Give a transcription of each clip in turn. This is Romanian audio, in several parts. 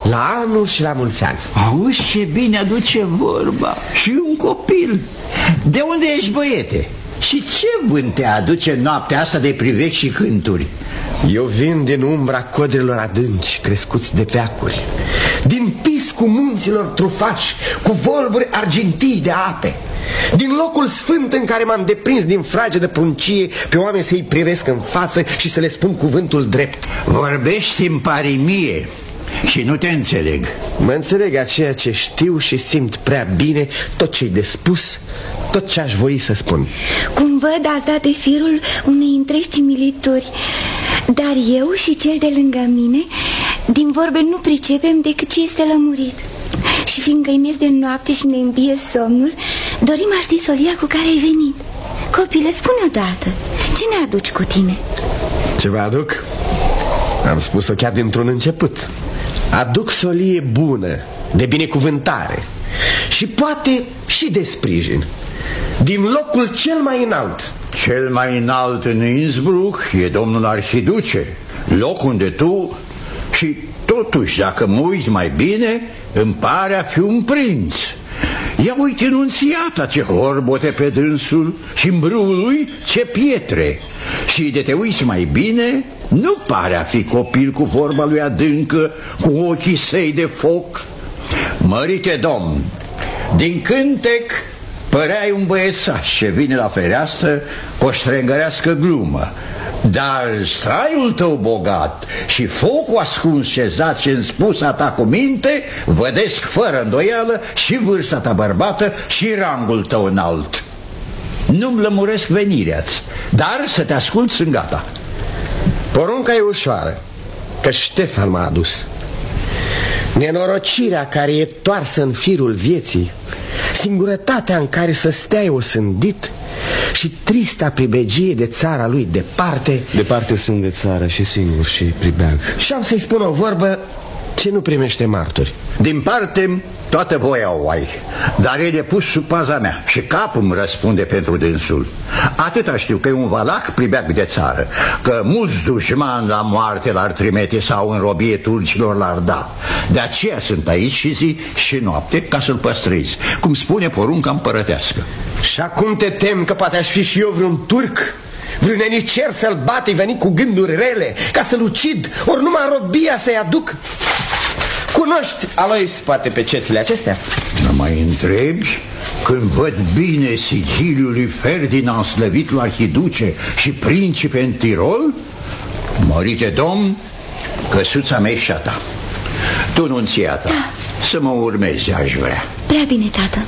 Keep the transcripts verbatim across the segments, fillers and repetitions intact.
La anul și la mulți ani. Auzi ce bine aduce vorba. Și un copil. De unde ești, băiete? Și ce vânt te aduce noaptea asta de privești și cânturi? Eu vin din umbra codrilor adânci, crescuți de veacuri, din piscul munților trufași, cu volburi argintii de ape, din locul sfânt în care m-am deprins din frage de pruncie pe oameni să-i privesc în față și să le spun cuvântul drept. Vorbești în parimie și nu te înțeleg. Mă înțeleg a ceea ce știu și simt prea bine, tot ce-i de spus, tot ce aș voi să spun. Cum văd, ați dat de firul unei întregi similituri. Dar eu și cel de lângă mine din vorbe nu pricepem decât ce este lămurit. Și fiindcă-i miez de noapte și ne îmbie somnul, dorim a ști solia cu care ai venit. Copile, spune odată, ce ne aduci cu tine? Ce vă aduc? Am spus-o chiar dintr-un început. Aduc solie bună, de binecuvântare și poate și de sprijin, din locul cel mai înalt. Cel mai înalt în Innsbruck e domnul arhiduce, loc unde tu... Și totuși, dacă mă uit mai bine, îmi pare a fi un prinț. Ia uite nunțiata, ce horbote pe dânsul, și în brâul lui ce pietre. Și de te uiți mai bine, nu pare a fi copil cu vorba lui adâncă, cu ochii săi de foc. Mărite domn, din cântec păreai un băiețaș ce vine la fereastră cu o ștrengărească glumă. Dar straiul tău bogat și focul ascuns cezat și înspusa ta cu minte vădesc fără îndoială și vârsta ta bărbată și rangul tău înalt. Nu-mi lămuresc venirea-ți, dar să te ascult sunt gata. Porunca e ușoară, că Ștefan m-a adus. Nenorocirea care e toarsă în firul vieții, singurătatea în care să stea osândit și trista pribegie de țara lui departe. Departe sunt de țară și singur și pribeag. Și am să-i spun o vorbă ce nu primește martori. Din parte toată voia o ai, dar e depus sub paza mea și capul îmi răspunde pentru dânsul. Atâta știu, că e un valac pribeag de țară, că mulți dușmani la moarte l-ar trimite sau în robie turcilor l-ar da. De aceea sunt aici și zi și noapte ca să-l păstrezi, cum spune porunca împărătească. Și acum te tem că poate aș fi și eu vreun turc, vreun enicer sălbatic venit cu gânduri rele ca să-l ucid, ori numai robia să-i aduc? Cunoști, Alois, poate pe cețile acestea? Mă mai întrebi? Când văd bine sigiliul lui Ferdinand, slăvitul arhiduce și principe în Tirol, mărite domn, căsuța mea și a ta. Tu, nunțiata, da. Să mă urmezi, aș vrea. Prea bine, tată.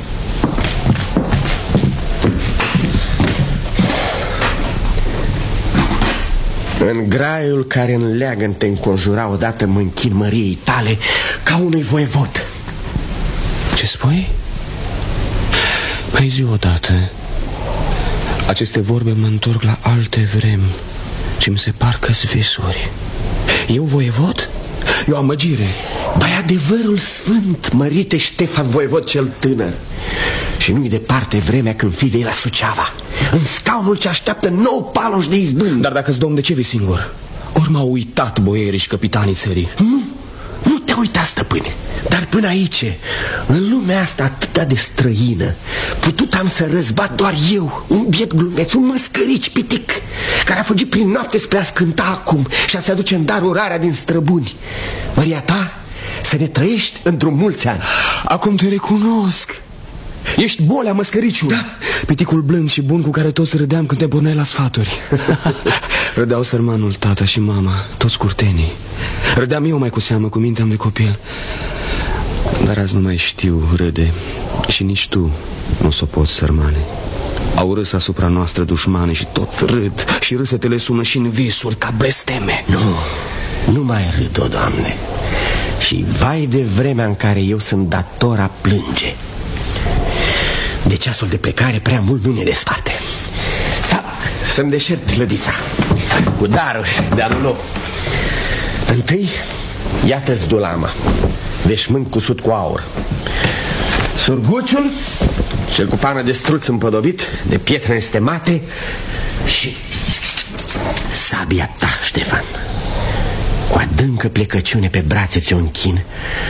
În graiul care în leagăn te înconjura odată mă închin măriei tale ca unui voievod. Ce spui? Mai zi odată. Aceste vorbe mă întorc la alte vremi și mi se par că-s visuri. Eu voievod? Eu amăgire. Bai adevărul sfânt, mărite Ștefan voievod cel tânăr. Și nu-i departe vremea când fii vei la Suceava, în scaunul ce așteaptă nou paloș de izbând. Dar dacă-s domn, de ce vii singur? Ori m-au uitat boierii și capitanii țării? Nu, nu te uita, stăpâne. Dar până aici, în lumea asta atât de străină, putut am să răzbat doar eu, un biet glumeț, un măscărici pitic, care a fugit prin noapte spre a scânta acum și a-ți aduce în dar urarea din străbuni. Măria ta, să ne trăiești într-un mulți ani. Acum te recunosc. Ești Bolea, măscăriciu, da. Piticul blând și bun cu care toți râdeam când te porneai la sfaturi. Râdeau sărmanul, tata și mama, toți curtenii. Râdeam eu mai cu seamă, cu mintea de copil. Dar azi nu mai știu râde. Și nici tu nu s-o poți, sărmane. Au râs asupra noastră dușmane și tot râd. Și râsetele sună și în visuri ca blesteme. Nu, nu mai râd, o Doamne. Și vai de vremea în care eu sunt dator a plânge. De ceasul de plecare prea mult nu ne desparte. Da, să-mi deșert lădița cu daruri de anul nou. Întâi, iată-ți dulama, veșmânt cusut cu aur, surguciul, cel cu pană de struț împodobit de pietre nestemate, și sabia ta, Ștefan. Cu adâncă plecăciune pe brațe ți-o închin